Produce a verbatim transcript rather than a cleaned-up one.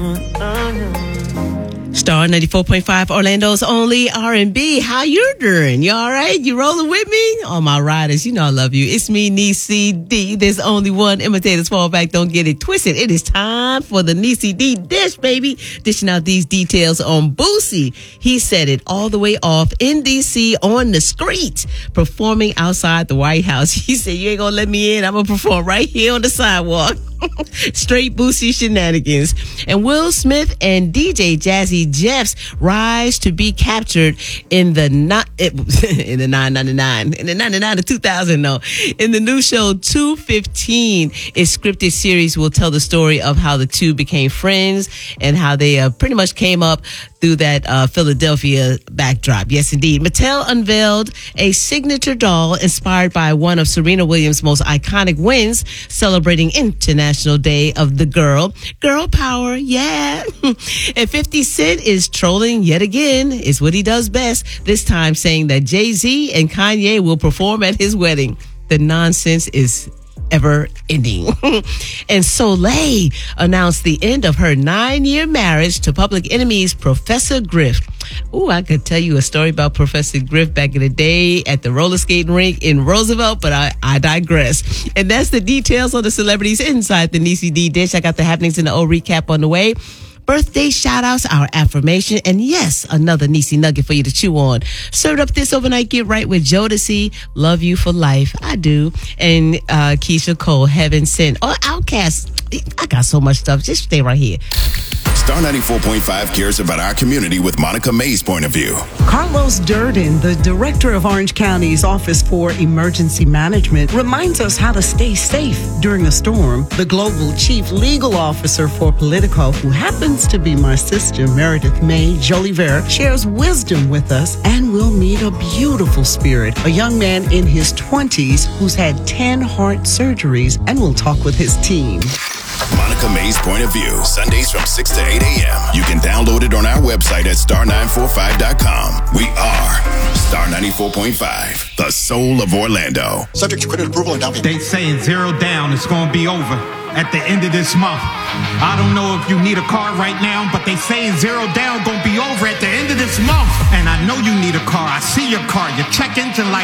Star ninety-four point five, Orlando's only R and B. How you doing? You all right? You rolling with me? All my riders, you know I love you. It's me, Niecy D. There's only one. Imitators fall back. Don't get it twisted. It is time for the Niecy D dish, baby. Dishing out these details on Boosie. He set it all the way off in D C on the street, performing outside the White House. He said, you ain't gonna let me in. I'm gonna perform right here on the sidewalk. Straight Boosie shenanigans. And Will Smith and D J Jazzy Jeffs rise to be captured in the not in the nine ninety-nine in the ninety-nine to two thousand. No, in the new show two fifteen. Its scripted series will tell the story of how the two became friends and how they uh, pretty much came up through that uh, Philadelphia backdrop. Yes, indeed. Mattel unveiled a signature doll inspired by one of Serena Williams' most iconic wins, celebrating International Day of the Girl. Girl power, yeah. And fifty Cent is trolling yet again. It's what he does best. This time saying that Jay-Z and Kanye will perform at his wedding. The nonsense is ever ending. And Soleil announced the end of her nine-year marriage to Public Enemy's Professor Griff. Ooh, I could tell you a story about Professor Griff back in the day at the roller skating rink in Roosevelt, but I, I digress. And that's the details on the celebrities inside the Niecy D dish. I got the happenings in the old recap on the way. Birthday shout outs, our affirmation, and yes, another Niecy nugget for you to chew on. Served up this overnight get right with Jodeci, Love You for Life, I do, and uh, Keisha Cole, Heaven Sent, or Outkast. I got so much stuff. Just stay right here. Star ninety-four point five cares about our community with Monica May's point of view. Carlos Durden, the director of Orange County's Office for Emergency Management, reminds us how to stay safe during a storm. The global chief legal officer for Politico, who happens to be my sister, Meredith May Joliver, shares wisdom with us, and we'll meet a beautiful spirit, a young man in his twenties who's had ten heart surgeries, and we'll talk with his team. Monica May's Point of View, Sundays from six to eight a.m. You can download it on our website at star nine forty-five dot com. We are Star ninety-four point five, the soul of Orlando. Subject to credit approval and down payment. They saying zero down, it's going to be over at the end of this month. I don't know if you need a car right now, but they saying zero down going to be over at the end of this month. And I know you need a car. I see your car. Your check engine light